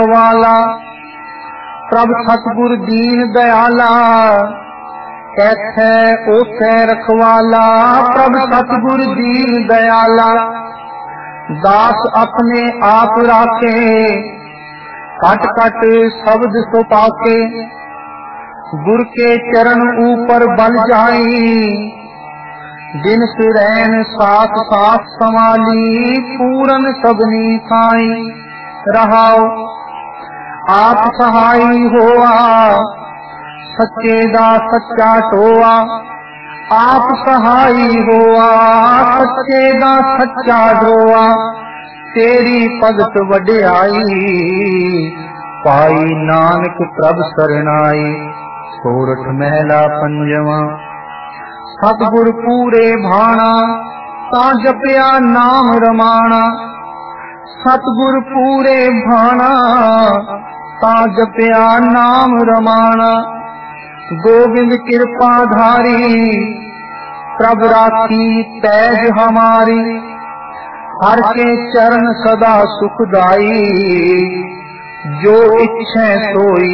वाला प्रभ सतगुर दीन दयाला कैथे ओथे रखवाला। प्रभ सतगुर दीन दयाला दास अपने आप राखे कट कट शब्द सो पाके। गुर के चरण ऊपर बल जाई दिन सुरैन साथ साथ संभाली। पूरन सबनी साई रहाओ आप सहाई होआ सच्चे दा सच्चा टोआ। आप सहाई होआ सच्चे दा सच्चा टोआ। तेरी भगत वड्याई पाई नानक प्रभ सरनाई। सोरठ महला पंजवा। सतगुर पूरे भाना ता जपया नाम रमाना। सतगुर पूरे भाना ता जपया नाम रमाना। गोविंद कृपा धारी प्रभ राखी पैज हमारी। हर के चरण सदा सुखदाई जो इच्छे सोई